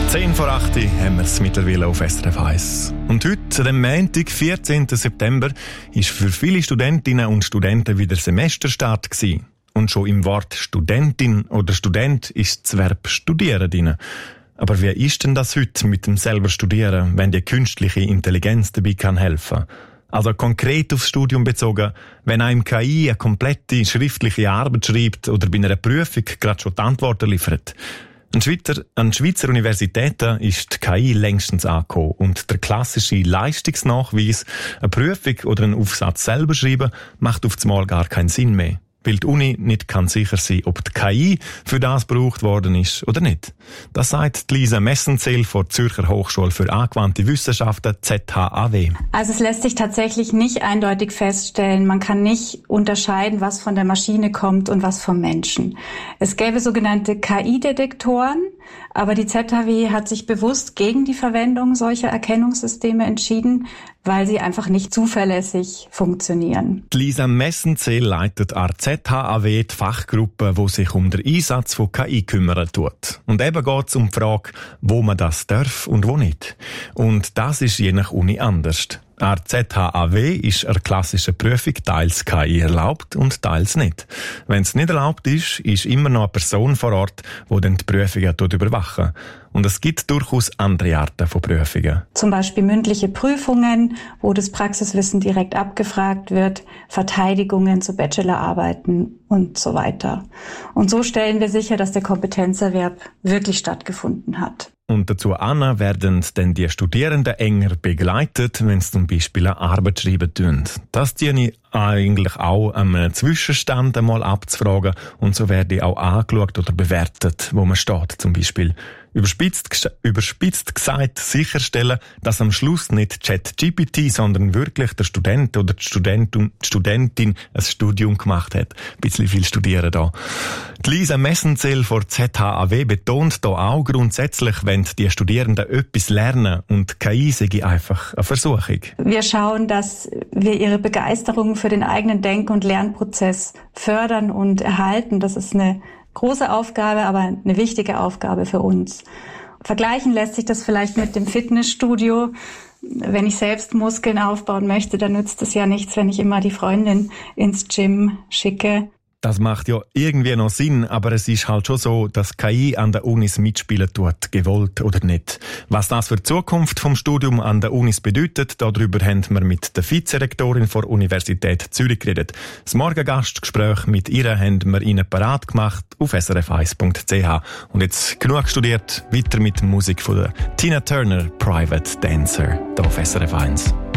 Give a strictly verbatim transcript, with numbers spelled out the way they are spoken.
zehn vor acht haben wir es mittlerweile auf S R F eins. Und heute, am Montag, vierzehnten September, war für viele Studentinnen und Studenten wieder Semesterstart gewesen. Und schon im Wort Studentin oder Student ist das Verb studieren drin. Aber wie ist denn das heute mit dem selber Studieren, wenn die künstliche Intelligenz dabei kann helfen? Also konkret aufs Studium bezogen, wenn einem K I eine komplette schriftliche Arbeit schreibt oder bei einer Prüfung gerade schon die Antworten liefert. An Schweizer, an Schweizer Universitäten ist die K I längstens angekommen und der klassische Leistungsnachweis, eine Prüfung oder einen Aufsatz selber schreiben, macht auf einmal gar keinen Sinn mehr. Weil die Uni nicht kann sicher sein, ob die K I für das gebraucht worden ist oder nicht. Das sagt Lisa Messenzell von der Zürcher Hochschule für angewandte Wissenschaften Z H A W. Also es lässt sich tatsächlich nicht eindeutig feststellen. Man kann nicht unterscheiden, was von der Maschine kommt und was vom Menschen. Es gäbe sogenannte K I-Detektoren, aber die Z H W hat sich bewusst gegen die Verwendung solcher Erkennungssysteme entschieden, weil sie einfach nicht zuverlässig funktionieren. Die Lisa Messenzell leitet an der Z H A W die Fachgruppe, die sich um den Einsatz von K I kümmern tut. Und eben geht es um die Frage, wo man das darf und wo nicht. Und das ist je nach Uni anders. An der Z H A W ist eine klassische Prüfung teils K I erlaubt und teils nicht. Wenn es nicht erlaubt ist, ist immer noch eine Person vor Ort, die dann die Prüfungen überwachen. Und es gibt durchaus andere Arten von Prüfungen. Zum Beispiel mündliche Prüfungen, wo das Praxiswissen direkt abgefragt wird, Verteidigungen zu Bachelorarbeiten und so weiter. Und so stellen wir sicher, dass der Kompetenzerwerb wirklich stattgefunden hat. Und dazu an werden dann die Studierenden enger begleitet, wenn sie zum Beispiel eine Arbeit schreiben tun. Das diene eigentlich auch einem Zwischenstand einmal abzufragen und so werde auch angeschaut oder bewertet, wo man steht zum Beispiel. Überspitzt, überspitzt gesagt sicherstellen, dass am Schluss nicht ChatGPT, sondern wirklich der Student oder die Studentin, die Studentin ein Studium gemacht hat. Ein bisschen viel studieren da. Die Lisa Messenzell von Z H A W betont da auch grundsätzlich, wenn die Studierenden etwas lernen und K I sei einfach eine Versuchung. Wir schauen, dass wir ihre Begeisterung für den eigenen Denk- und Lernprozess fördern und erhalten. Das ist eine große Aufgabe, aber eine wichtige Aufgabe für uns. Vergleichen lässt sich das vielleicht mit dem Fitnessstudio. Wenn ich selbst Muskeln aufbauen möchte, dann nützt es ja nichts, wenn ich immer die Freundin ins Gym schicke. Das macht ja irgendwie noch Sinn, aber es ist halt schon so, dass K I an der Unis mitspielen tut, gewollt oder nicht. Was das für die Zukunft vom Studium an der Unis bedeutet, darüber haben wir mit der Vizerektorin der Universität Zürich geredet. Das Morgengastgespräch mit ihr haben wir Ihnen parat gemacht auf s r f eins punkt c h. Und jetzt genug studiert, weiter mit der Musik von der Tina Turner, Private Dancer, hier auf S R F eins.